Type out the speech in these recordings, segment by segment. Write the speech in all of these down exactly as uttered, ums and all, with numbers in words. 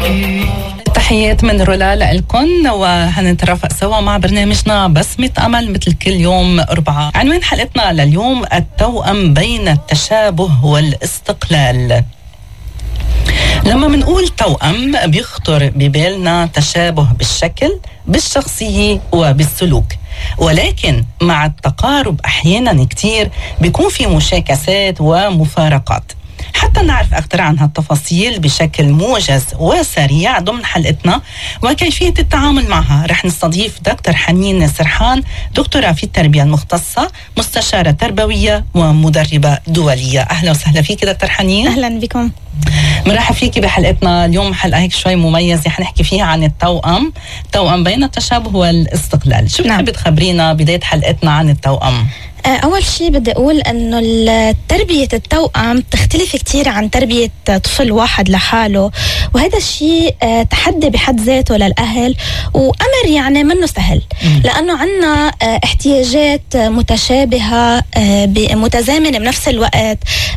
تحيات من رولا لكم، وهنترافق سوا مع برنامجنا بسمة أمل مثل كل يوم أربعة. عنوان حلقتنا لليوم التوأم بين التشابه والاستقلال. لما منقول توأم بيخطر ببالنا تشابه بالشكل، بالشخصية وبالسلوك، ولكن مع التقارب أحيانا كتير بيكون في مشاكسات ومفارقات. حتى نعرف أكثر عن هالتفاصيل بشكل موجز وسريع ضمن حلقتنا وكيفية التعامل معها، رح نستضيف دكتور حنين سرحان، دكتورة في التربية المختصة، مستشارة تربوية ومدربة دولية. أهلا وسهلا فيك دكتور حنين. أهلا بكم. مرحبا فيكي بحلقتنا اليوم. حلقة هيك شوي مميزة، حنحكي فيها عن التوأم، توأم بين التشابه والاستقلال. شو بتحبي تخبرينا بداية حلقتنا عن التوأم؟ أول شيء بدي أقول أنه تربية التوأم تختلف كتير عن تربية طفل واحد لحاله، وهذا الشيء تحدي بحد ذاته للأهل، وأمر يعني منه سهل، لأنه عنا احتياجات متشابهة متزامنة بنفس الوقت.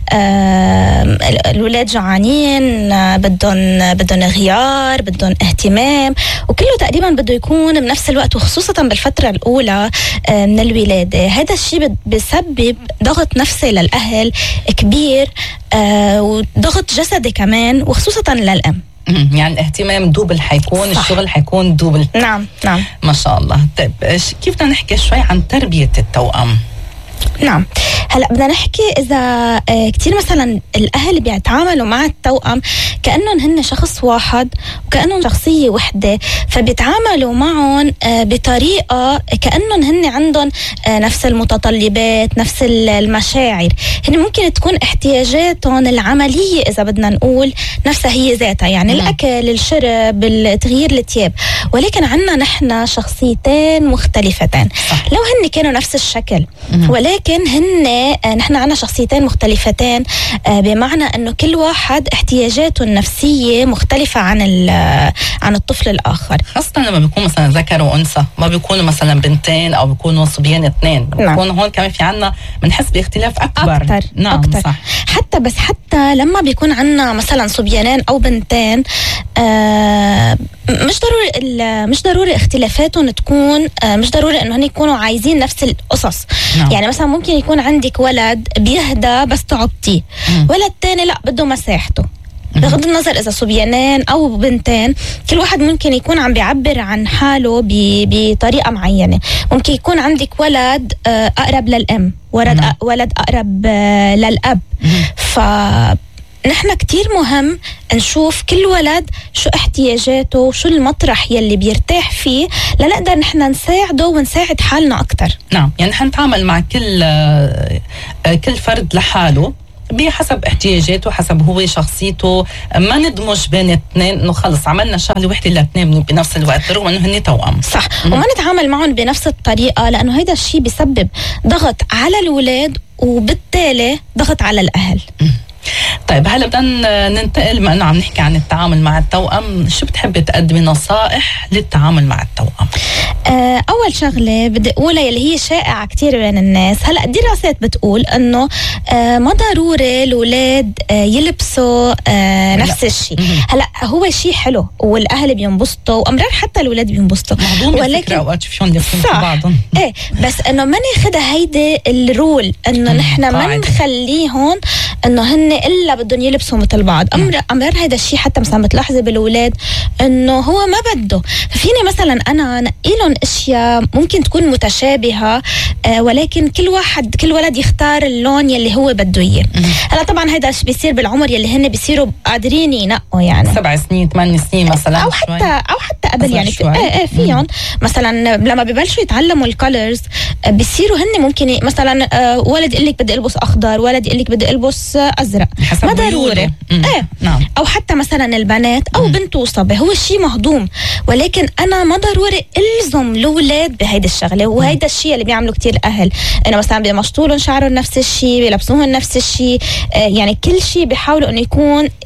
الولاد جوعانين، بدهم بدهم غيار، بدهم اهتمام، وكله تقريبا بده يكون بنفس الوقت، وخصوصا بالفترة الأولى من الولادة. هذا الشيء بسبب ضغط نفسي للأهل كبير، آه وضغط جسدي كمان، وخصوصا للأم. يعني الاهتمام دوبل حيكون، صح. الشغل حيكون دوبل. نعم نعم ما شاء الله. طيب كيف بدنا نحكي شوي عن تربية التوأم؟ نعم، هلا بدنا نحكي إذا آه كتير مثلا الأهل بيتعاملوا مع التوأم كأنهم هن شخص واحد وكأنهم شخصية وحدة، فبيتعاملوا معهم آه بطريقة كأنهم هن عندهم آه نفس المتطلبات، نفس المشاعر. هن ممكن تكون احتياجاتهم العملية إذا بدنا نقول نفسها هي ذاتها، يعني م. الأكل، الشرب، التغيير الثياب، ولكن عنا نحن شخصيتين مختلفتين. صح. لو هن كانوا نفس الشكل م. ولكن لكن هن نحن عنا شخصيتين مختلفتين، بمعنى انه كل واحد احتياجاته النفسيه مختلفه عن عن الطفل الاخر، خاصه لما بيكون مثلا ذكر وانثى، ما بيكونوا مثلا بنتين او بيكونوا صبيان اثنين. نعم. بيكون هون كمان في عنا بنحس باختلاف اكبر. اكثر. نعم أكتر. صح. حتى بس حتى لما بيكون عنا مثلا صبيانين او بنتين، آه مش ضروري مش ضروري اختلافاتهم تكون، آه مش ضروري انه هن يكونوا عايزين نفس القصص. نعم. يعني مثلا ممكن يكون عندك ولد بيهدى بس تعبتيه، ولد تاني لا بده مساحته. بغض النظر إذا صبيانين أو بنتين، كل واحد ممكن يكون عم بيعبر عن حاله بطريقة معينة. ممكن يكون عندك ولد أقرب للأم، ولد ولد أقرب للأب. ف نحن كتير مهم نشوف كل ولد شو احتياجاته وشو المطرح يلي بيرتاح فيه لنقدر نحن نساعده ونساعد حالنا أكتر. نعم، يعني نحن نتعامل مع كل كل فرد لحاله بحسب احتياجاته، حسب هو شخصيته، ما ندمج بين اثنين انه خلص عملنا شغله وحده لاثنين بنفس الوقت رغم انه هن توأم. صح. م- وما نتعامل معهم بنفس الطريقه، لانه هيدا الشيء بيسبب ضغط على الأولاد وبالتالي ضغط على الأهل. م- طيب هلا بدنا ننتقل، ما انه عم نحكي عن التعامل مع التوأم، شو بتحبي تقدمي نصائح للتعامل مع التوأم؟ آه اول شغله بدي اقولها يلي هي شائعه كتير بين الناس. هلا الدراسات بتقول انه آه ما ضروري الاولاد آه يلبسوا آه نفس الشيء. هلا هو شيء حلو والاهل بينبسطوا وامرار حتى الاولاد بينبسطوا، ولكن اوقات شوفيهم لابسين في بعضهم. ايه بس انه ما ناخذها هيدي الرول انه نحن ما نخليهم انه هن الا بدهم يلبسوا مثل بعض. امر امرار هذا الشيء حتى مثلا بتلاحظي بالاولاد انه هو ما بده، ففيني مثلا انا نقي لهم اشياء ممكن تكون متشابهه، آه ولكن كل واحد كل ولد يختار اللون يلي هو بده اياه. هلا طبعا هذا بيصير بالعمر يلي هن بيصيروا قادرين ينقوا، يعني سبع سنين ثمان سنين مثلا، او حتى شوي. او حتى قبل يعني في ايه فيهم مثلا لما ببلشوا يتعلموا الكولرز بيصيروا هن ممكن مثلا آه ولد يقول لك بدي البس اخضر، ولد يقول لك بدي البس ازرق، ما ضروري. ايه نعم. او حتى مثلا البنات او مم. بنت وصبي، هو الشيء مهضوم، ولكن انا ما ضروري الزم الاولاد بهيدي الشغله. وهيدا الشيء اللي بيعملوا كتير الاهل، انه مثلا بيمشطوا لهم شعرهم نفس الشيء، بيلبسوهم نفس الشيء، آه يعني كل شيء بيحاولوا انه يكون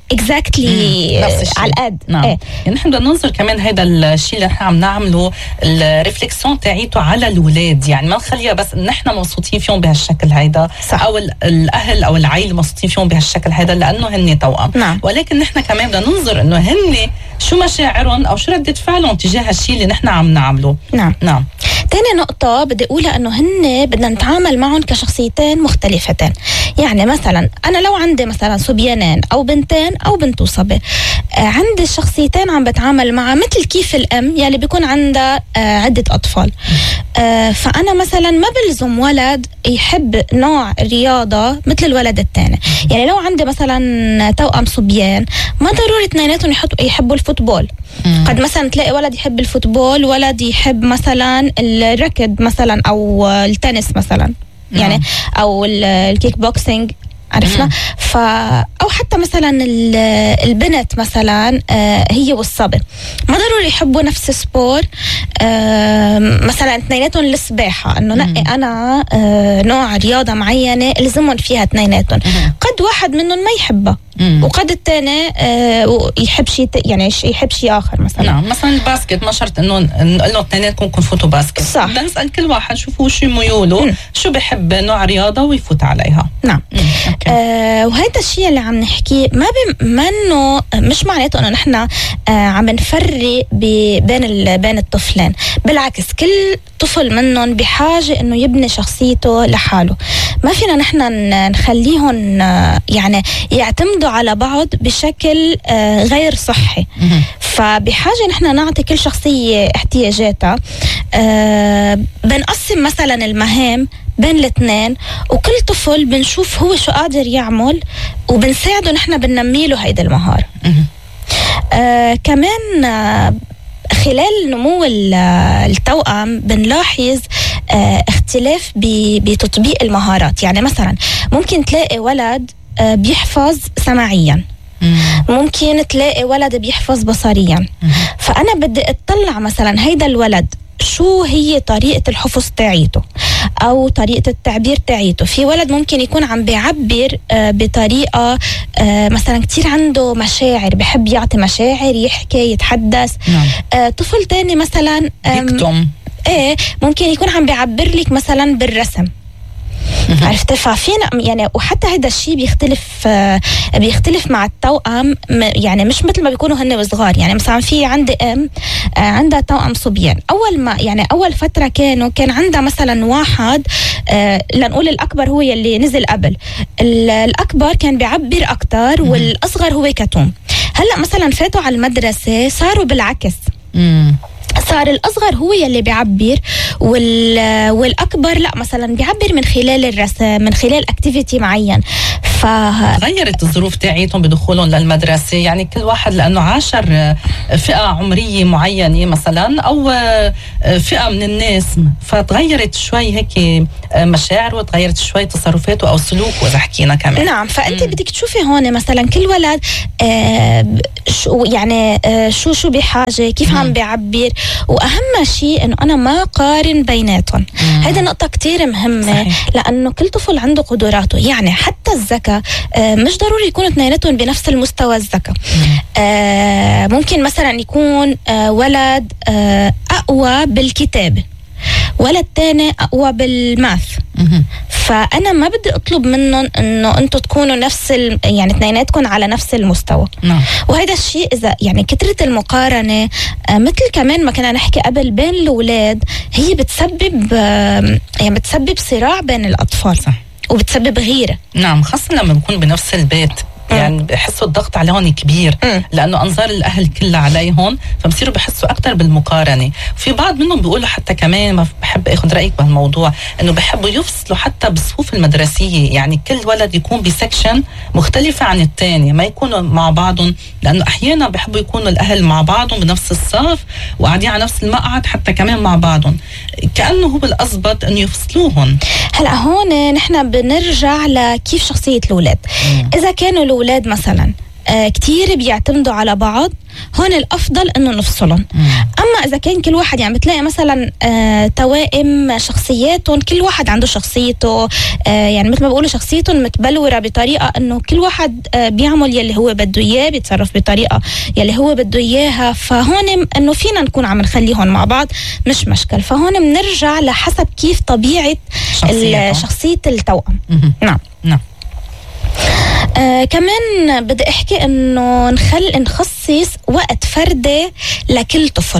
اكزاكتلي exactly على القد. نعم ايه. يعني نحن بدنا ننظر كمان هذا الشيء اللي نحن عم نعمله الريفلكسيون تاعيته على الاولاد، يعني ما نخليها بس نحن مبسوطين فيهم بهالشكل هيدا صح. او الاهل او العائله مبسوطين فيهم بهالشكل هيدا لانه هن توأم نعم. ولكن نحن كمان بدنا ننظر انه هن شو مشاعرهم او شو ردة فعلهم تجاه هالشيء اللي نحن عم نعمله. نعم نعم. تاني نقطة بدي أقولها إنه هن بدنا نتعامل معهم كشخصيتين مختلفتين. يعني مثلا أنا لو عندي مثلا صبيانين أو بنتين أو بنت وصبي، آه عندي الشخصيتين عم بتعامل معها مثل كيف الأم يلي بيكون عندها آه عدة أطفال. آه فأنا مثلا ما بلزم ولد يحب نوع رياضة مثل الولد الثاني. يعني لو عندي مثلا توأم صبيان ما ضروري اثنيناتهم يحبوا الفوتبول. مم. قد مثلا تلاقي ولد يحب الفوتبول، ولد يحب مثلا الركض مثلا او التنس مثلا. مم. يعني او الكيك بوكسينج عرفنا. ف او حتى مثلا البنت مثلا آه هي والصبي ما ضروري يحبوا نفس السبور. آه مثلا اثنيناتهم السباحه انه نقي انا آه نوع رياضه معينه الزمهم فيها اثنيناتهم. قد واحد منهم ما يحبها مم. وقد الثاني آه يحب شيء يعني يحب شيء اخر مثلا. نعم مثلا الباسكت ما شرط انه نقول له اثنيناتكم كن فوتوا باسكت صح. بدنا نسال كل واحد شوفوا شو ميوله شو بحب نوع رياضه ويفوت عليها. نعم. آه وهذا الشيء اللي عم نحكيه ما منه مش معناته انه نحن آه عم نفرق بين بين الطفلين، بالعكس كل طفل منهم بحاجه انه يبني شخصيته لحاله. ما فينا نحن نخليهم آه يعني يعتمدوا على بعض بشكل آه غير صحي. فبحاجه نحن نعطي كل شخصيه احتياجاتها. آه بنقسم مثلا المهام بين الاثنين وكل طفل بنشوف هو شو قادر يعمل وبنساعده نحن بننمي له هيدا المهارة. آه كمان آه خلال نمو التوأم بنلاحظ آه اختلاف بتطبيق المهارات. يعني مثلا ممكن تلاقي ولد آه بيحفظ سمعيا، ممكن تلاقي ولد بيحفظ بصريا. فأنا بدي اطلع مثلا هيدا الولد شو هي طريقة الحفظ تاعيته أو طريقة التعبير تاعيته. في ولد ممكن يكون عم بيعبر آه بطريقة آه مثلا كتير عنده مشاعر، بحب يعطي مشاعر، يحكي، يتحدث. نعم. آه طفل تاني مثلا يكتم ايه ممكن يكون عم بيعبر لك مثلا بالرسم. عرفت؟ ففينا يعني وحتى هذا الشيء بيختلف آه بيختلف مع التوأم. يعني مش مثل ما بيكونوا هن وصغار. يعني مثلا في عندي ام آه عندها توأم صبيان، اول ما يعني اول فتره كانوا كان عندها مثلا واحد آه لنقول الاكبر هو يلي نزل قبل، الاكبر كان بيعبر اكتر والاصغر هو كتوم. هلا مثلا فاتوا على المدرسه صاروا بالعكس. مم. صار الأصغر هو يلي بيعبر وال... والأكبر لا مثلا بيعبر من خلال الرسم، من خلال اكتيفيتي معين. ف غيرت الظروف تاعيتهم بدخولهم للمدرسة. يعني كل واحد لأنه عاشر فئة عمرية معينة مثلا أو فئة من الناس، فتغيرت شوي هيك مشاعر وتغيرت شوي تصرفاته أو سلوكه إذا حكينا كمان. نعم. فأنت مم. بدك تشوفي هون مثلا كل ولد آه شو يعني آه شو شو بحاجة، كيف مم. عم بيعبر. وأهم شيء إنه أنا ما قارن بيناتهم. هذه نقطة كتير مهمة. صحيح. لأنه كل طفل عنده قدراته. يعني حتى الذكاء آه مش ضروري يكونوا اثنيناتهم بنفس المستوى الذكاء. آه ممكن مثلا يكون آه ولد آه أقوى بالكتابة، ولد تاني أقوى بالماث. فأنا ما بدي أطلب منهم إنه أنتوا تكونوا نفس ال... يعني اثنيناتكم على نفس المستوى. نعم. وهذا الشيء إذا يعني كترة المقارنة آه مثل كمان ما كنا نحكي قبل بين الأولاد هي بتسبب آه يعني بتسبب صراع بين الأطفال. صح. وبتسبب غيرة. نعم خاصة لما بنكون بنفس البيت. يعني بحسوا الضغط عليهم كبير م. لأنه أنظار الأهل كلها عليهم، فبصيروا بحسوا أكتر بالمقارنة. في بعض منهم بيقولوا حتى كمان ما بحب أخذ رأيك بهالموضوع إنه بحبوا يفصلوا حتى بالصفوف المدرسية. يعني كل ولد يكون بسكشن مختلفة عن الثاني، ما يكونوا مع بعضهم، لأنه أحيانا بحبوا يكونوا الأهل مع بعضهم بنفس الصف وقاعدين على نفس المقعد حتى كمان مع بعضهم، كأنه هو الأضبط إنه يفصلوهم. هلأ هون نحن بنرجع لكيف شخصية الأولاد. إذا كانوا الأولاد مثلا آه كتير بيعتمدوا على بعض، هون الأفضل إنه نفصلهم. أما إذا كان كل واحد يعني بتلاقي مثلا آه توائم شخصياتهم، كل واحد عنده شخصيته، آه يعني مثل ما بقولوا شخصيتهم متبلورة بطريقة إنه كل واحد آه بيعمل يلي هو بده إياه، بيتصرف بطريقة يلي هو بده إياها، فهون إنه فينا نكون عم نخليهم مع بعض مش مشكل. فهون بنرجع لحسب كيف طبيعة شخصية التوأم. نعم نعم. آه كمان بدي احكي انه نخل نخصص وقت فردي لكل طفل.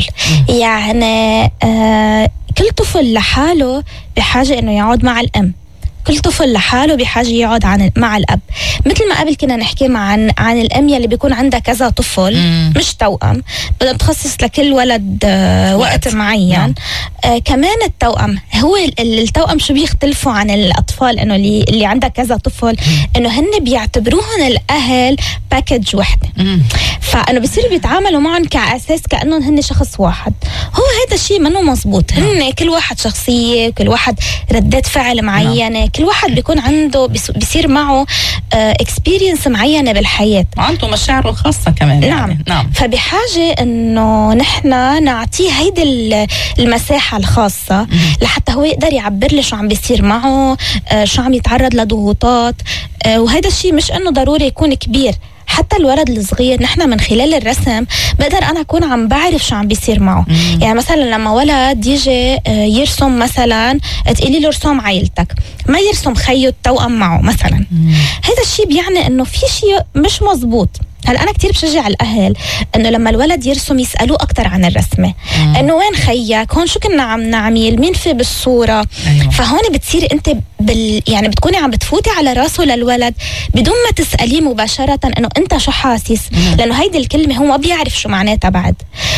يعني آه كل طفل لحاله بحاجة انه يقعد مع الام، كل طفل لحاله بحاجة يقعد عن مع الأب. مثل ما قبل كنا نحكي مع عن, عن الأم يلي بيكون عندها كذا طفل مم. مش توأم، بدنا نخصص لكل ولد آه وقت, وقت معين. آه كمان التوأم، هو التوأم شو بيختلفوا عن الأطفال إنه اللي, اللي عندها كذا طفل، إنه هن بيعتبروهن الأهل باكج وحدة، فإنه بيصيروا بيتعاملوا معهم كأساس كأنهم هن شخص واحد. هو هذا الشيء منه مزبوط، هن كل واحد شخصية، كل واحد ردات فعل معينة، كل واحد بيكون عنده بيصير معه اكسبيرينس معينه بالحياه، عنده مشاعره الخاصه كمان. نعم. يعني. نعم. فبحاجه انه نحن نعطيه هيدي المساحه الخاصه م- لحتى هو يقدر يعبر لي شو عم بيصير معه، شو عم يتعرض لضغوطات، وهذا الشيء مش انه ضروري يكون كبير. حتى الولد الصغير نحن من خلال الرسم بقدر أنا أكون عم بعرف شو عم بيصير معه. مم. يعني مثلا لما ولد يجي يرسم مثلا، تقولي له رسم عائلتك، ما يرسم خيه التوأم معه مثلا، مم. هذا الشيء بيعني إنه في شيء مش مزبوط. هلا أنا كتير بشجع الأهل إنه لما الولد يرسم يسألوه أكتر عن الرسمة، إنه وين خيك، هون شو كنا عم نعمل، مين في بالصورة. أيوة. فهون بتصير أنت بال يعني بتكوني عم بتفوتي على راسه للولد بدون ما تسأليه مباشرة إنه أنت شو حاسس، لأنه هيدي الكلمة هو ما بيعرف شو معناتها بعد.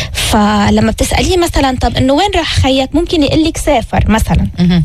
فلما بتسأليه مثلا طب إنه وين راح خيك، ممكن يقلك سافر مثلا،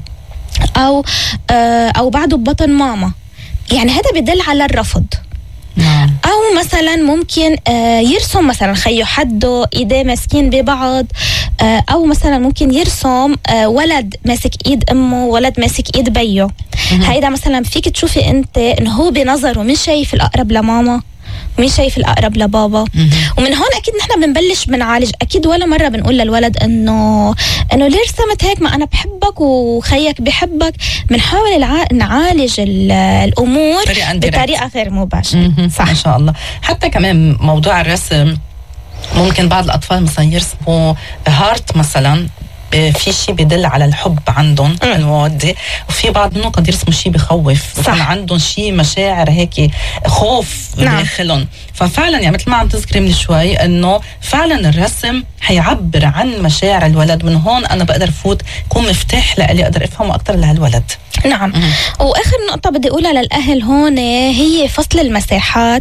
أو آه أو بعده ببطن ماما، يعني هذا بدل على الرفض. نعم. أو مثلا ممكن آه يرسم مثلا خيه حده إيديه ماسكين ببعض، آه أو مثلا ممكن يرسم آه ولد ماسك إيد أمه، ولد ماسك إيد بيه. هيدا مثلا فيك تشوفي أنت إنه هو بنظره مش شايف الأقرب لماما، مين شايف الأقرب لبابا. مم. ومن هون أكيد نحن بنبلش بنعالج. أكيد ولا مرة بنقول للولد إنه إنه ليه رسمت هيك، ما أنا بحبك وخيك بحبك. بنحاول الع... نعالج الأمور بطريقة غير مباشرة. صح. ما شاء الله. حتى كمان موضوع الرسم، ممكن بعض الأطفال مثلا يرسموا هارت مثلا، في شيء بدل على الحب عندهم المودة، وفي بعض منهم قد يرسموا شيء بخوف، وكان عندهم شيء مشاعر هيك خوف بداخلهم. ففعلا يعني مثل ما عم تذكري من شوي انه فعلا الرسم حيعبر عن مشاعر الولد، من هون انا بقدر فوت كون مفتاح لألي اقدر افهمه اكثر لهالولد. نعم. مم. واخر نقطة بدي اقولها للاهل هون هي فصل المساحات،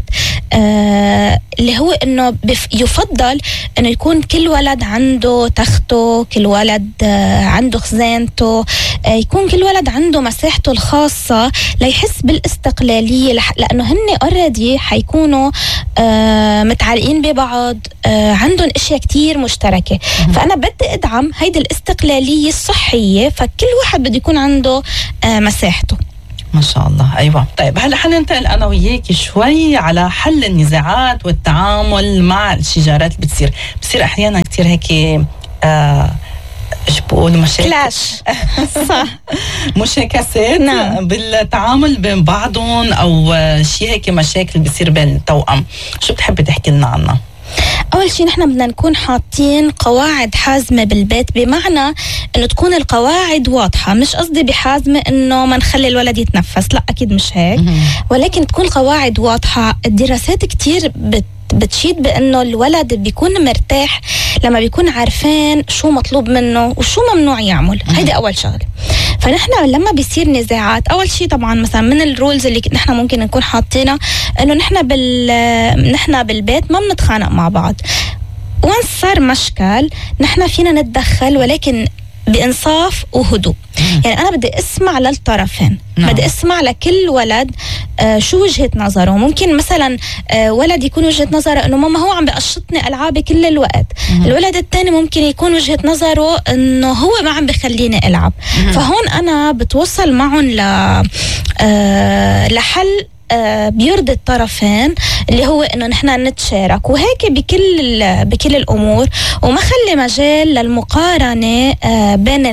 آه اللي هو انه يفضل انه يكون كل ولد عنده تخته، كل ولد آه عنده خزانته، آه يكون كل ولد عنده مساحته الخاصة ليحس بالاستقلالية، لانه هن اوريدي حيكونوا آه متعلقين ببعض، آه عندهم اشياء كتير مشتركة. مم. فانا بدي ادعم هيدي الاستقلالية الصحية، فكل واحد بده يكون عنده آه مساحته. ما شاء الله. أيوة. طيب هلا حننتقل أنا وياكي شوي على حل النزاعات والتعامل مع الشجارات اللي بتصير بتصير أحيانا كتير هيك آه ايش بقول مشاكل كلاش صح مشاكسات. نعم. بالتعامل بين بعضهم او شيء هيك مشاكل بتصير بين التوأم، شو بتحبي تحكي لنا عنها؟ أول شيء نحن بدنا نكون حاطين قواعد حازمة بالبيت، بمعنى إنه تكون القواعد واضحة. مش قصدي بحازمة إنه ما نخلي الولد يتنفس، لا أكيد مش هيك، ولكن تكون القواعد واضحة. الدراسات كتير بت بتشيد بأنه الولد بيكون مرتاح لما بيكون عارفين شو مطلوب منه وشو ممنوع يعمل. هيدي أول شغلة. فنحن لما بيصير نزاعات، أول شيء طبعا مثلا من الرولز اللي نحن ممكن نكون حاطينها إنه نحن بال نحن بالبيت ما بنتخانق مع بعض. وان صار مشكل نحن فينا نتدخل، ولكن بإنصاف وهدوء. يعني أنا بدي أسمع للطرفين. نعم. بدي أسمع لكل ولد آه شو وجهة نظره. ممكن مثلا آه ولد يكون وجهة نظره إنه ماما هو عم بقشطني ألعابي كل الوقت. مم. الولد الثاني ممكن يكون وجهة نظره إنه هو ما عم بخليني ألعب. مم. فهون أنا بتوصل معهم ل آه لحل آه بيرضي الطرفين، اللي هو انه نحن نتشارك وهيك بكل بكل الامور، وما خلي مجال للمقارنه آه بين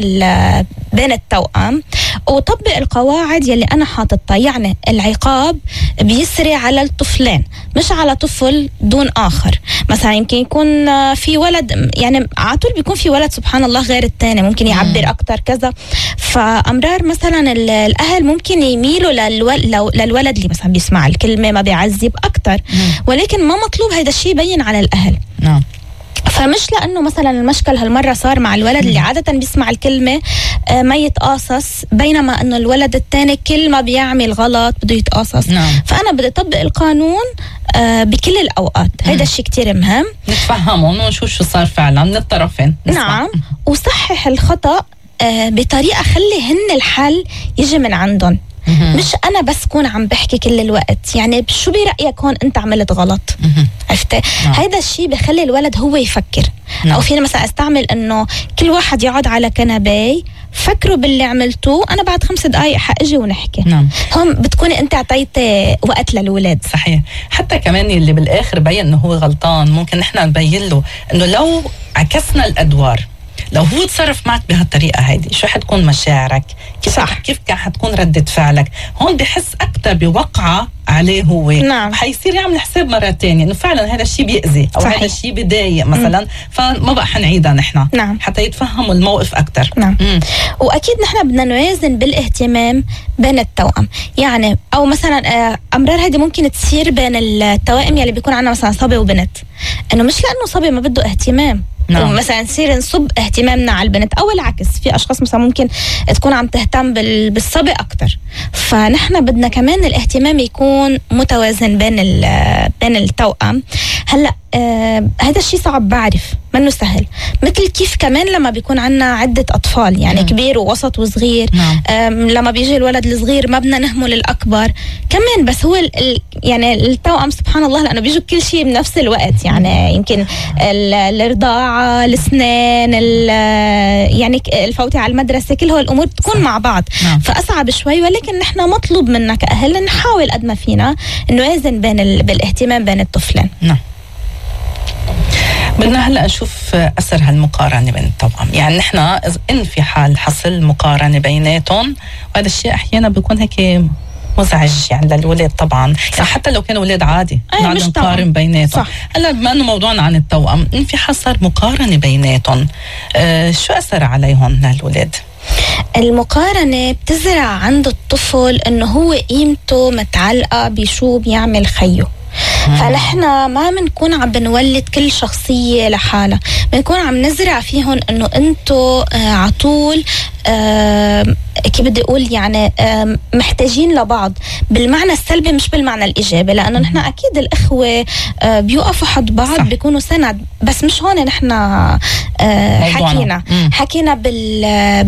بين التوأم، وطبق القواعد يلي انا حاططها. يعني العقاب بيسري على الطفلين مش على طفل دون اخر. مثلا يمكن يكون في ولد، يعني على طول بيكون في ولد سبحان الله غير الثاني ممكن يعبر اكتر كذا، فامرار مثلا الاهل ممكن يميلوا للولد اللي مثلا بيسمع الكلمه ما بيعذب اكتر، ولكن ما مطلوب هذا الشيء يبين على الاهل. نعم. فمش لأنه مثلا المشكل هالمرة صار مع الولد اللي عادة بيسمع الكلمة آه ما يتقاصص، بينما أنه الولد الثاني كل ما بيعمل غلط بده يتقاصص. نعم. فأنا بدي أطبق القانون آه بكل الأوقات. هيدا الشيء كتير مهم، نتفهمهم ونشوف شو صار فعلا من الطرفين. نعم. وصحح الخطأ آه بطريقة خلي هن الحل يجي من عندهم، مش أنا بس كون عم بحكي كل الوقت. يعني شو برأيك هون أنت عملت غلط؟ عرفتي؟ هيدا الشيء بخلي الولد هو يفكر. نعم. أو فينا مثلا استعمل إنه كل واحد يقعد على كنباي فكروا باللي عملتوه، أنا بعد خمس دقايق حأجي ونحكي. نعم. هم بتكوني أنت عطيتي وقت للولاد. صحيح. حتى كمان اللي بالآخر بين إنه هو غلطان ممكن نحن نبين له إنه لو عكسنا الأدوار، لو هو تصرف معك بهالطريقة هيدي شو حتكون مشاعرك؟ كيف صح. كيف كان حتكون ردة فعلك؟ هون بحس أكتر بوقعة عليه هو. نعم. حيصير يعمل حساب مرة تانية إنه فعلا هذا الشيء بيأذي أو هذا الشيء بضايق مثلا، فما بقى حنعيدها نحن. نعم. حتى يتفهموا الموقف أكتر. نعم. مم. وأكيد نحن بدنا نوازن بالاهتمام بين التوأم. يعني أو مثلا أمرار هذه ممكن تصير بين التوائم يلي بيكون عنا مثلا صبي وبنت، إنه مش لأنه صبي ما بده اهتمام. نعم. ومثلا نصير نصب اهتمامنا على البنت، او العكس، في اشخاص مثلا ممكن تكون عم تهتم بالصبي اكتر. فنحن بدنا كمان الاهتمام يكون متوازن بين بين التوأم. هلا آه هذا الشيء صعب، بعرف منه سهل، مثل كيف كمان لما بيكون عنا عدة أطفال، يعني مم. كبير ووسط وصغير. نعم. لما بيجي الولد الصغير ما بدنا نهمل الأكبر كمان، بس هو ال يعني التوأم سبحان الله لأنه بيجوا كل شيء بنفس الوقت. يعني يمكن الرضاعة، الأسنان، يعني الفوتة على المدرسة، كل هول الأمور تكون صح. مع بعض. نعم. فأصعب شوي، ولكن نحن مطلوب منا كأهل نحاول قد ما فينا نوازن بين بالاهتمام بين الطفلين. نعم. بدنا هلا نشوف اثر هالمقارنه بين التوأم. يعني نحن ان في حال حصل مقارنه بيناتهم، وهذا الشيء احيانا بيكون هيك مزعج يعني للولاد طبعا. يعني حتى لو كانوا اولاد عادي نقعد نقارن بيناتهم. هلا بما انه موضوعنا عن التوأم، ان في حال صار مقارنه بيناتهم، آه شو اثر عليهم للولاد؟ المقارنة بتزرع عند الطفل انه هو قيمته متعلقة بشو بيعمل خيه. فنحن ما بنكون عم بنولد كل شخصية لحالها، بنكون عم نزرع فيهم انه انتو آه عطول آه كيف بدي اقول يعني آه محتاجين لبعض بالمعنى السلبي مش بالمعنى الايجابي، لانه نحن اكيد الاخوة آه بيوقفوا حد بعض. صح. بيكونوا سند، بس مش هون نحن آه حكينا مم. حكينا بال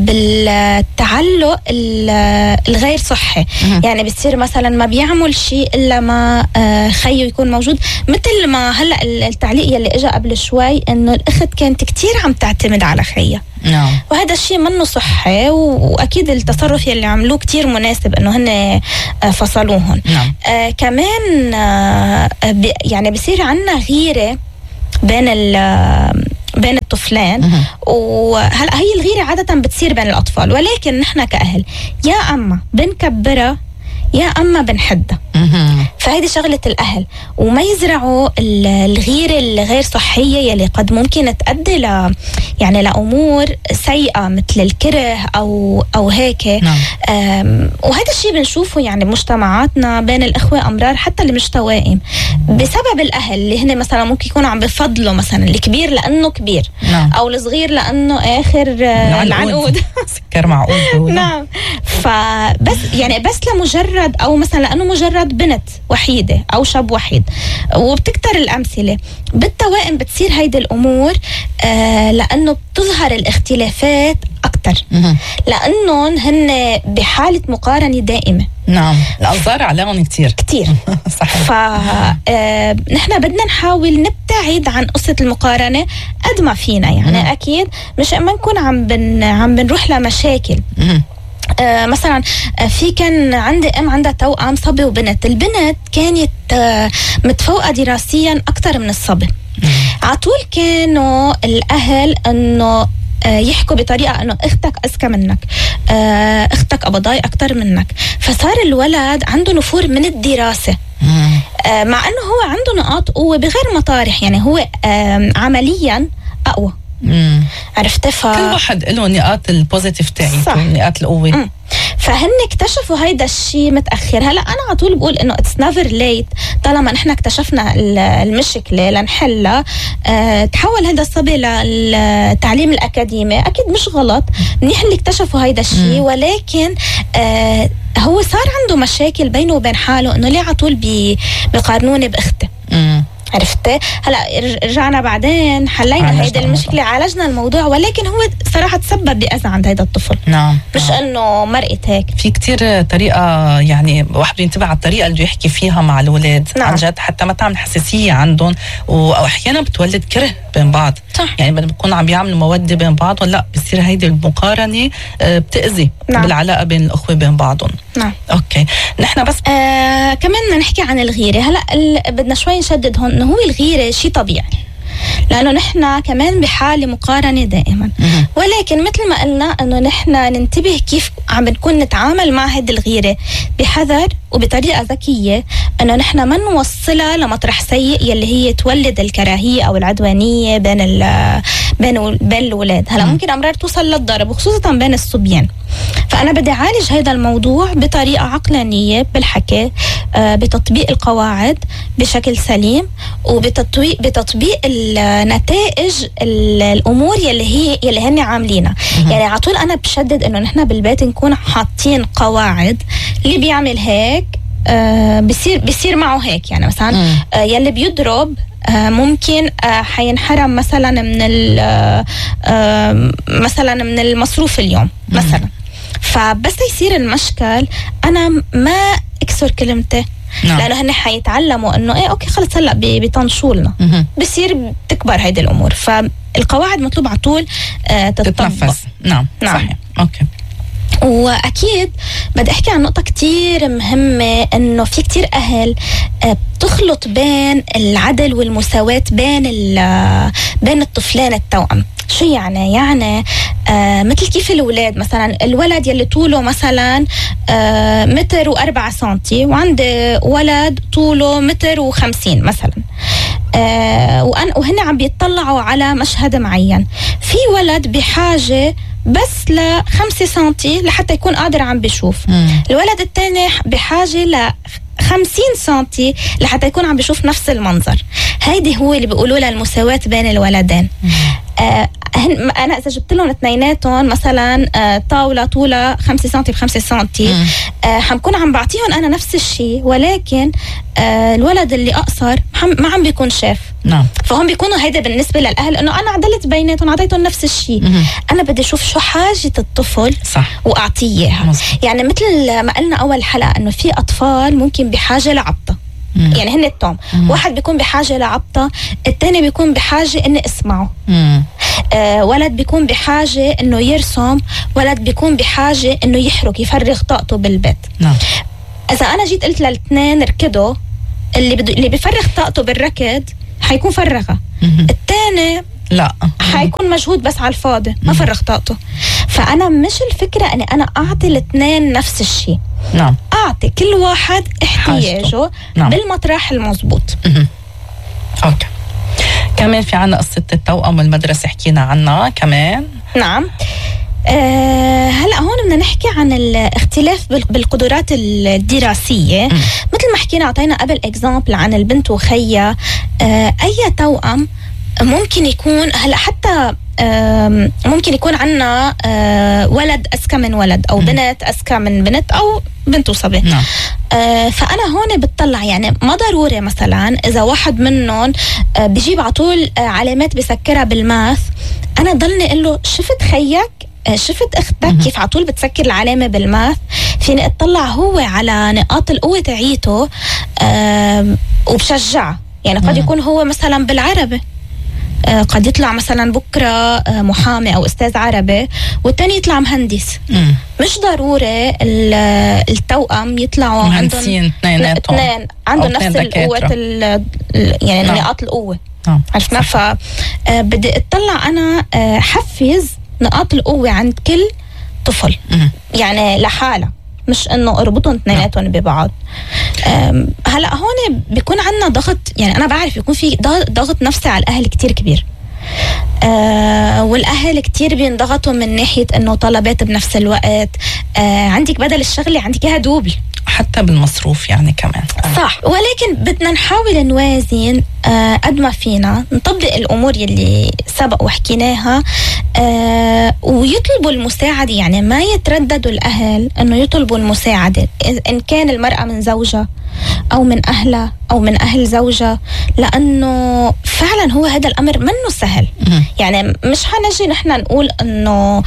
بالتعلق الغير صحي. مم. يعني بتصير مثلا ما بيعمل شيء الا ما آه خيه يكون موجود، مثل ما هلا التعليق يلي اجى قبل شوي انه الاخت كانت كتير عم تعتمد على خيها. نعم. وهذا الشيء منه صحي، واكيد التصرف يلي عملوه كتير مناسب انه هن فصلوهم. نعم. آه كمان آه يعني بصير عنا غيره بين بين الطفلين، وهلا هي الغيره عاده بتصير بين الاطفال، ولكن نحن كاهل يا اما بنكبرها يا اما بنحدها. فهذه شغلة الأهل، وما يزرعوا الغيرة الغير صحية يلي قد ممكن تؤدي ل يعني لأمور سيئة مثل الكره أو أو هيك. نعم. وهذا الشيء بنشوفه يعني بمجتمعاتنا بين الإخوة أمرار حتى اللي مش توائم، بسبب الأهل اللي هن مثلا ممكن يكونوا عم بفضلوا مثلا الكبير لأنه كبير. نعم. أو الصغير لأنه آخر العنقود سكر معقود. نعم. فبس يعني بس لمجرد أو مثلا لأنه مجرد بنت وحيدة أو شاب وحيد، وبتكتر الأمثلة بالتوائم بتصير هيدي الأمور آه لأنه بتظهر الاختلافات أكتر، لأنهم هن بحالة مقارنة دائمة. نعم. الأنظار عليهم كتير كتير. صحيح. فنحن بدنا نحاول نبتعد عن قصة المقارنة قد ما فينا. يعني مم. أكيد مش ما نكون عم بن عم بنروح لمشاكل. مم. آه مثلا آه في كان عندي ام عندها توأم صبي وبنت. البنت كانت آه متفوقه دراسيا اكثر من الصبي. على طول كانوا الاهل انه يحكوا بطريقة أنه أختك أذكى منك، أختك قبضاي أكتر منك، فصار الولد عنده نفور من الدراسة مع أنه هو عنده نقاط قوة بغير مطارح، يعني هو عمليا أقوى. مم. عرفت؟ ف... كل واحد له نقاط البوزيتيف تاعيته، نقاط القوة. مم. فهن اكتشفوا هيدا الشيء متأخر. هلا أنا على طول بقول إنه it's never late، طالما نحن اكتشفنا المشكلة لنحلها. أه تحول هذا الصبي للتعليم الأكاديمي، أكيد مش غلط، منيح اللي اكتشفوا هيدا الشيء، ولكن أه هو صار عنده مشاكل بينه وبين حاله إنه ليه على طول بي بيقارنوني بأختي. عرفتي؟ هلا رجعنا بعدين حلينا هيدا المشكله، عالجنا الموضوع، ولكن هو صراحه تسبب باذى عند هيدا الطفل. نعم. مش نعم. انه مرقت هيك. في كتير طريقه، يعني واحد ينتبه على الطريقه اللي يحكي فيها مع الاولاد. نعم. عن جد حتى ما تعمل حساسيه عندهم، واحيانا بتولد كره بين بعض. صح. يعني بدنا بكون عم بيعملوا موده بين بعضهم، لا بصير هيدي المقارنه بتاذي. نعم. بالعلاقه بين الاخوه بين بعضهم. نعم. اوكي، نحن بس آه كمان بدنا نحكي عن الغيره. هلا بدنا شوي نشدد هون انه هو الغيره شيء طبيعي، لانه نحن كمان بحاله مقارنه دائما، ولكن مثل ما قلنا انه نحن ننتبه كيف عم بنكون نتعامل مع هذه الغيره بحذر وبطريقه ذكيه، انه نحن ما نوصلها لمطرح سيء يلي هي تولد الكراهيه او العدوانيه بين ال بين بين الاولاد. هلا ممكن امرار توصل للضرب، وخصوصا بين الصبيان. فانا بدي اعالج هذا الموضوع بطريقه عقلانيه، بالحكي، آه بتطبيق القواعد بشكل سليم، وبتطبيق بتطبيق النتائج الامور يلي هي يلي هن عاملينها. يعني على طول انا بشدد انه نحن بالبيت نكون حاطين قواعد، اللي بيعمل هيك آه بصير بصير معه هيك. يعني مثلا آه يلي بيضرب آه ممكن آه حينحرم مثلا من آه مثلا من المصروف اليوم مثلا. فبس يصير المشكل انا ما اكسر كلمتي. نعم. لانه هن حيتعلموا انه ايه اوكي خلص هلا بتنشولنا، بصير بتكبر هيدي الامور. فالقواعد مطلوب على طول آه تتطبق. نعم. نعم صحيح. اوكي. واكيد بدي احكي عن نقطه كتير مهمه، انه في كتير اهل بتخلط بين العدل والمساواه بين بين الطفلين التوأم. شو يعني؟ يعني آه مثل كيف الولاد مثلا، الولد يلي طوله مثلا آه متر وأربعة سنتي، وعنده ولد طوله متر وخمسين مثلا، آه وأن وهن عم بيطلعوا على مشهد معين. في ولد بحاجة بس لخمسة سنتي لحتى يكون قادر عم بيشوف، مم. الولد الثاني بحاجة ل خمسين سنتي لحتى يكون عم بيشوف نفس المنظر. هيدي هو اللي بيقولوا لها المساواة بين الولدين. آه أنا إذا جبت لهم اثنيناتهم مثلا آه طاولة طولها خمسة سنتي بخمسة سنتي، آه حنكون عم بعطيهم أنا نفس الشيء، ولكن آه الولد اللي أقصر ما عم بيكون شاف. نعم. فهم بيكونوا هيدا بالنسبة للأهل إنه أنا عدلت بيناتهم، عطيتهم نفس الشيء. أنا بدي أشوف شو حاجة الطفل، صح، وأعطيه إياها. يعني مثل ما قلنا أول حلقة إنه في أطفال ممكن بحاجة لعبطة. مم. يعني هن التوم، مم. واحد بيكون بحاجة لعبطة، التاني بيكون بحاجة إني اسمعه. آه ولد بيكون بحاجة إنه يرسم، ولد بيكون بحاجة إنه يحرك يفرغ طاقته بالبيت. نعم. إذا أنا جيت قلت للاثنين اركضوا، اللي بدو اللي بيفرغ طاقته بالركض حيكون فرغها، الثاني لا حيكون مجهود بس على الفاضي، ما فرغ طاقته. فأنا مش الفكرة أني أنا أعطي الاثنين نفس الشيء. نعم. أعطي كل واحد احتياجه. نعم. بالمطرح المضبوط. أوكي. كمان في عنا قصة التوأم والمدرسة حكينا عنها كمان. نعم. أه هلا هون بدنا نحكي عن الاختلاف بالقدرات الدراسية. م. مثل ما حكينا أعطينا قبل اكزامبل عن البنت وخيا. أه أي توأم ممكن يكون هلا حتى ممكن يكون عنا ولد أذكى من ولد، أو م. بنت أذكى من بنت، أو بنت وصبي. نعم. آه فأنا هون بتطلع يعني ما ضروري مثلا إذا واحد منهم آه بيجيب عطول آه علامات بسكرها بالماث، أنا ضلني أقول له شفت خيك، آه شفت أختك م. كيف عطول بتسكر العلامة بالماث. فيني أطلع هو على نقاط القوة تعيته آه وبشجعه. يعني قد م. يكون هو مثلا بالعربي قد يطلع مثلا بكرة محامي أو أستاذ عربي والتاني يطلع مهندس. مم. مش ضروري التوأم يطلعوا عندهم اثنين عندهم نفس القوة يعني نعم. نقاط القوة. نعم. عرفنا. فبدي اطلع أنا حفز نقاط القوة عند كل طفل. مم. يعني لحالة، مش انه اربطهم اثنيناتهم ببعض. هلا هون بيكون عندنا ضغط، يعني انا بعرف بيكون في ضغط نفسي على الاهل كتير كبير. آه والاهل كتير بينضغطوا من ناحيه انه طلبات بنفس الوقت. آه عندك بدل الشغله عندك اياها دوبل، حتى بالمصروف يعني كمان. صح. ولكن بدنا نحاول نوازن آه قد ما فينا، نطبق الامور يلي سبق وحكيناها. آه ويطلبوا المساعده، يعني ما يترددوا الاهل انه يطلبوا المساعده، ان كان المراه من زوجها او من اهلها او من اهل زوجها، لانه فعلا هو هذا الامر منه سهل. يعني مش حنجي نحن نقول انه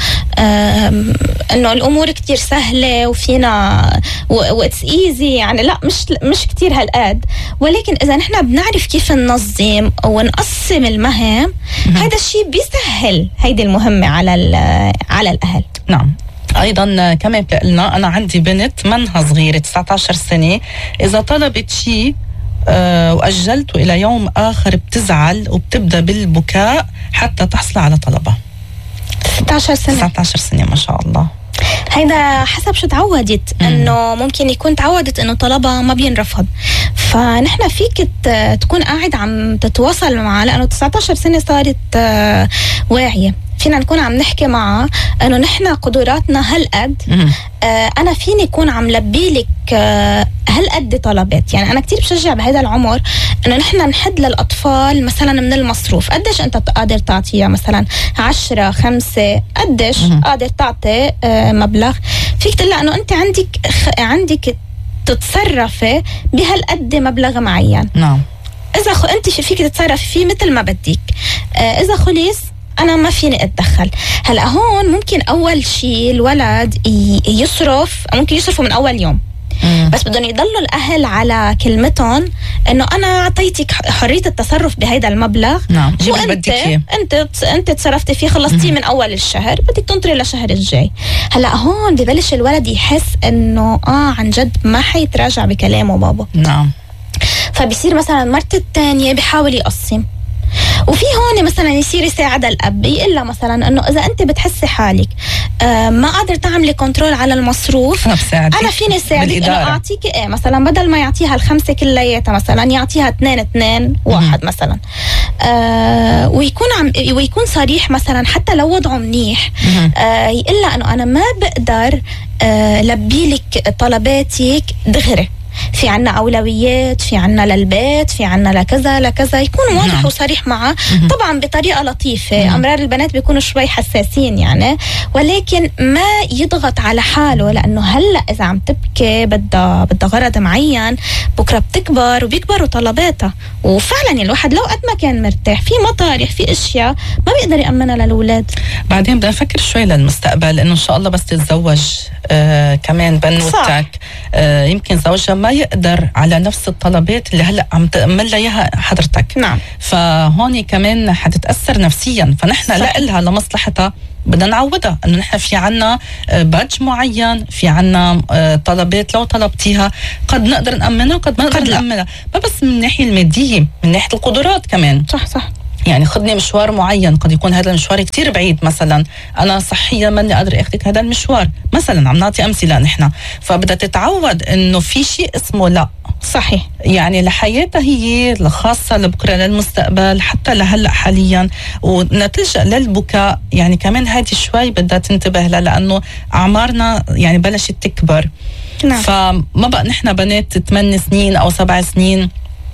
انه الامور كتير سهله وفينا واتس ايزي، يعني لا، مش مش كتير هالقد. ولكن اذا نحن بنعرف كيف ننظم ونقسم المهام، هذا الشيء بيسهل هيدي المهمه على على الاهل. نعم. ايضا كمان قلنا انا عندي بنت منها صغيره تسعة عشر سنه، اذا طلبت شيء أه واجلته الى يوم اخر بتزعل وبتبدا بالبكاء حتى تحصل على طلبها. ستة عشر سنه تسعة عشر سنه ما شاء الله. هيدا حسب شو تعودت، انه ممكن يكون تعودت انه طلبها ما بينرفض. فنحن فيك تكون قاعد عم تتواصل معها، لانه تسعة عشر سنه صارت واعيه. فينا نكون عم نحكي معها انه نحن قدراتنا هالقد، آه انا فيني يكون عم لبي لك آه هالقد طلبات. يعني انا كتير بشجع بهذا العمر انه نحن نحد للاطفال مثلا من المصروف قديش انت قادر تعطيها، مثلا عشرة خمسة قديش قادر تعطي آه مبلغ. فيك تقول انه انت عندك عندك تتصرفي بهالقد مبلغ معين. نعم. اذا خ... انت فيك تتصرفي فيه مثل ما بدك. آه اذا خلص أنا ما فيني أتدخل. هلأ هون ممكن أول شيء الولد يصرف، ممكن يصرفوا من أول يوم. مم. بس بدهم يضلوا الأهل على كلمتهم إنه أنا أعطيتك حرية التصرف بهيدا المبلغ. نعم. وأنت أنت أنت تصرفتي فيه، خلصتيه من أول الشهر، بدك تنطري للشهر الجاي. هلأ هون ببلش الولد يحس إنه آه عن جد ما حيتراجع بكلامه بابا. نعم. فبيصير مثلا مرته الثانية بيحاول يقسم، وفي هون مثلا يصير يساعد الاب، يقول لها مثلا انه اذا انت بتحسي حالك آه ما قادر تعملي كنترول على المصروف، انا, أنا فيني اساعدك انه اعطيكي ايه، مثلا بدل ما يعطيها الخمسه كلياتها مثلا يعطيها اثنين اثنين واحد مثلا. آه ويكون عم ويكون صريح مثلا حتى لو وضعه منيح. آه يقول لها انه انا ما بقدر آه لبي لك طلباتك دغري، في عنا أولويات، في عنا للبيت، في عنا لكذا لكذا. يكون واضح وصريح معه، طبعا بطريقة لطيفة. أمرار البنات بيكونوا شوي حساسين يعني، ولكن ما يضغط على حاله، لأنه هلأ إذا عم تبكي بدها بدها غرض معين، بكرة بتكبر وبيكبروا طلباتها. وفعلا الواحد لو قد ما كان مرتاح في مطارح، في أشياء ما بيقدر يأمنها للأولاد. بعدين بدنا نفكر شوي للمستقبل، إنه إن شاء الله بس تتزوج آه كمان بنوتك، آه يمكن زوجها ما يقدر على نفس الطلبات اللي هلا عم تأمل لها اياها حضرتك. نعم. فهون كمان حتتأثر نفسيا، فنحن لها لمصلحتها بدنا نعودها انه نحن في عنا بادج معين، في عنا طلبات لو طلبتيها قد نقدر نأمنها وقد ما نقدر نأمنها، ما بس من الناحية المادية، من ناحية القدرات كمان. صح صح. يعني خدني مشوار معين، قد يكون هذا المشوار كتير بعيد، مثلا أنا صحيا ماني قادر أخذك هذا المشوار مثلا، عم نعطي أمثلة نحن. فبدها تتعود إنه في شيء اسمه لا. صحيح. يعني لحياتها هي الخاصة لبكرة للمستقبل، حتى لهلأ حاليا، ونتلجأ للبكاء يعني كمان هذه شوي بدها تنتبه لها، لأنه أعمارنا يعني بلشت تكبر. نعم. فما بقى نحن بنات ثمان سنين أو سبع سنين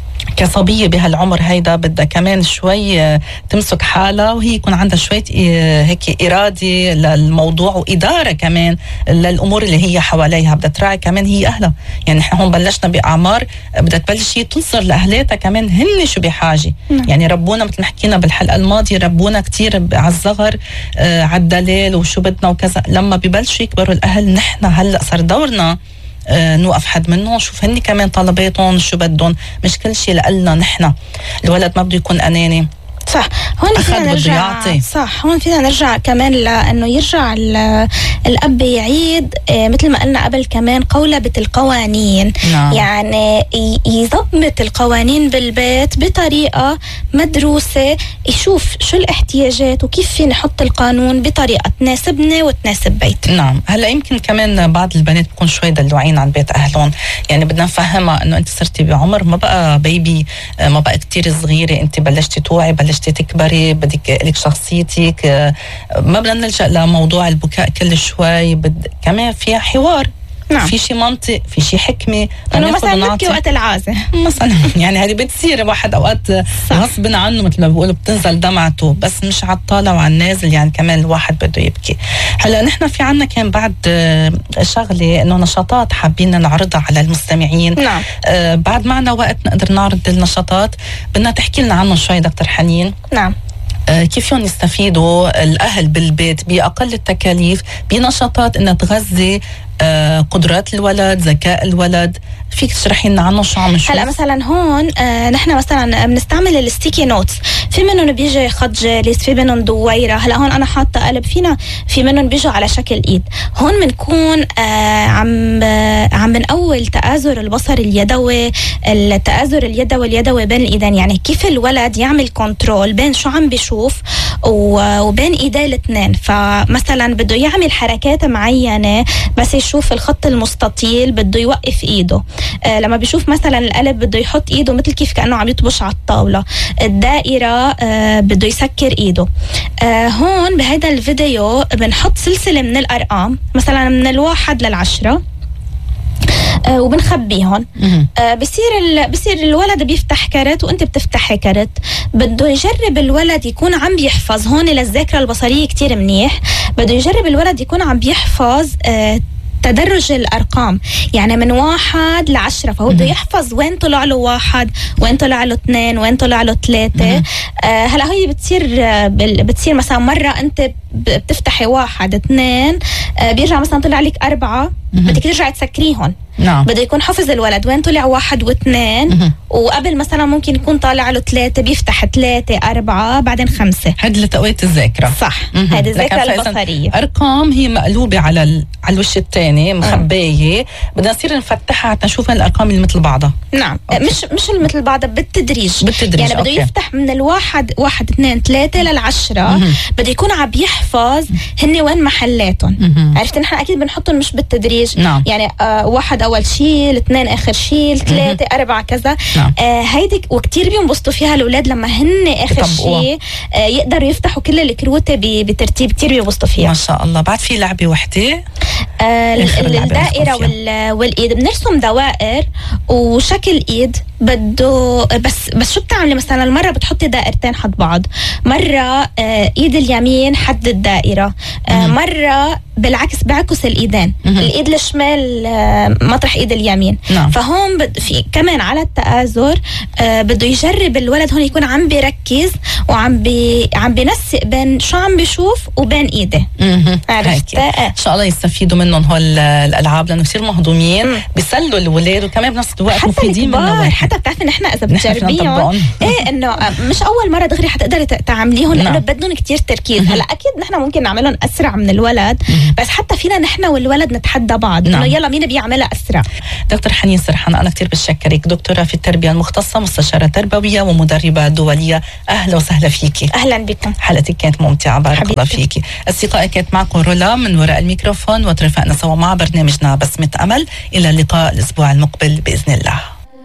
كصبية بهالعمر هيدا بدها كمان شوي تمسك حالها، وهي يكون عندها شوية هيك إرادة للموضوع وإدارة كمان للأمور اللي هي حواليها. بدها تراعي كمان هي أهلها، يعني نحن هون بلشنا بأعمار بدها تبلش هي تنظر لأهلاتها كمان هن شو بحاجة. م. يعني ربونا مثل ما حكينا بالحلقة الماضية، ربونا كتير على الصغر آه على الدلال وشو بدنا وكذا. لما ببلشوا يكبروا الأهل نحن هلأ صار دورنا آه نوقف حد منهم، شوف هني كمان طلباتهم شو بدهم، مش كل شيء لقلنا نحن. الولد ما بده يكون أناني، صح. هون فينا نرجع صح هون فينا نرجع كمان لانه يرجع الاب يعيد مثل ما قلنا قبل كمان قولبة القوانين. نعم. يعني يضبط القوانين بالبيت بطريقه مدروسه، يشوف شو الاحتياجات وكيف في نحط القانون بطريقه تناسبنا وتناسب بيتنا. نعم. هلا يمكن كمان بعض البنات بكون شوي دلوعين عن بيت اهلهم، يعني بدنا نفهمها انه انت صرتي بعمر ما بقى بيبي، ما بقى كتير صغيره، انت بلشتي توعي، بلشتي تكبري، بدك لك شخصيتك، ما بدنا نلجأ لموضوع البكاء كل شوي، بد كمان فيها حوار. نعم. في شي منطق، في شي حكمه، انه مثلا نبكي وقت العازه مثلا يعني هذه بتصير واحد اوقات غصب عنه مثل ما بيقولوا بتنزل دمعته، بس مش على الطالع وعلى النازل، يعني كمان الواحد بده يبكي. هلا نحن في عنا كان بعد شغله انه نشاطات حابين نعرضها على المستمعين. نعم. آه بعد معنا وقت نقدر نعرض النشاطات، بدنا تحكي لنا عنهم شوي دكتور حنين. نعم. آه كيف فيهم يستفيدوا الاهل بالبيت باقل التكاليف بنشاطات انها تغذي آه قدرات الولد، ذكاء الولد، فيك تشرحي لنا عنه شو عم نشوف؟ هلا مثلا هون آه نحن مثلا بنستعمل الستيكي نوتس، في منهم بيجي خط جالس، في منهم دويره. هلا هون انا حاطه قلب، فينا في منهم بيجوا على شكل ايد. هون بنكون آه عم آه عم بنقول تآزر البصر اليدوي، التآزر اليدوي اليدوي بين الايدين، يعني كيف الولد يعمل كنترول بين شو عم بيشوف وبين ايديه الاثنين. فمثلا بده يعمل حركات معينه، بس يشوف الخط المستطيل بده يوقف ايده. آه لما بيشوف مثلا القلب بده يحط ايده مثل كيف كأنه عم يطبش على الطاولة. الدائرة آه بده يسكر ايده. آه هون بهذا الفيديو بنحط سلسلة من الأرقام، مثلا من الواحد للعشرة، آه وبنخبيهم. آه بصير ال... بصير الولد بيفتح كرت وانت بتفتحي كرت. بده يجرب الولد يكون عم بيحفظ، هون للذاكرة البصرية كتير منيح، بده يجرب الولد يكون عم بيحفظ آه تدرج الأرقام، يعني من واحد لعشرة، فهو بده يحفظ وين طلع له واحد، وين طلع له اثنين، وين طلع له ثلاثة. آه هلا هي بتصير بتصير مثلا مرة أنت بتفتحي واحد اثنين، آه بيرجع مثلا طلع لك أربعة، بدك ترجعي تسكريهم. نعم. بده يكون حافظ الولد وين طلع واحد واثنين، وقبل مثلا ممكن يكون طالع له ثلاثة، بيفتح ثلاثة أربعة بعدين خمسة. هذه لتقوية الذاكرة. صح. هذه الذاكرة البصرية. أرقام هي مقلوبة على ال... على الوش الثاني مخبية، بدنا نصير نفتحها حتى نشوف الأرقام اللي مثل بعضها. نعم. أوكي. مش مش اللي مثل بعضها، بالتدريج. بالتدريج. يعني بده يفتح من الواحد واحد اثنين ثلاثة للعشرة، بده يكون عم يحفظ هن وين محلاتهم. عرفت؟ نحن أكيد بنحطهم مش بالتدريج. نعم. يعني آه واحد أول شيل، اثنين آخر شيل، ثلاثة أربعة كذا. نعم. آه هيدي وكتير بينبسطوا فيها الأولاد لما هن آخر شيء آه يقدروا يفتحوا كل الكروتة بترتيب، كتير بينبسطوا فيها. ما شاء الله. بعد في لعبة وحدة، آه الدائرة والإيد، بنرسم دوائر وشكل إيد بده، بس بس شو بتعملي مثلا المرة بتحطي دائرتين حد بعض، مرة آه إيد اليمين حد الدائرة، آه مرة بالعكس بعكس الإيدين، الإيد الشمال آه مطرح إيد اليمين. نعم. فهون في كمان على التآزر آه بده يجرب الولد هون يكون عم بيركز وعم بي عم بينسق بين شو عم بيشوف وبين إيده. عرفت؟ إن شاء الله يستفيدوا منهم هول الألعاب، لأنه كثير مهضومين، بيسلوا الولاد وكمان بنفس الوقت مفيدين منهم. حتى بتعرفي نحن إذا بتجربيهم إيه إنه مش أول مرة دغري حتقدري تعمليهم، لأنه بدهم كتير تركيز. هلا أكيد نحن ممكن نعملهم أسرع من الولد، بس حتى فينا نحن والولد نتحدى بعض إنه يلا مين بيعملها أسرع. دكتور حنين سرحان، أنا كتير بشكرك، دكتورة في التربية المختصة، مستشارة تربوية ومدربة دولية. أهلا وسهلا فيكي. أهلا بكم. حلقتك كانت ممتعة، بارك الله فيكي. أصدقائي، كانت معكم رولا من وراء الميكروفون، وترافقنا سوا مع برنامجنا بسمة أمل. إلى اللقاء الأسبوع المقبل بإذن الله.